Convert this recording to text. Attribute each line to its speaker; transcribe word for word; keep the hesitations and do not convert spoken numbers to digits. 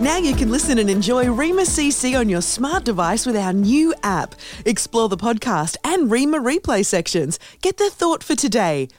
Speaker 1: Now you can listen and enjoy Rima C C on your smart device with our new app. Explore the podcast and Rima replay sections. Get the thought for today.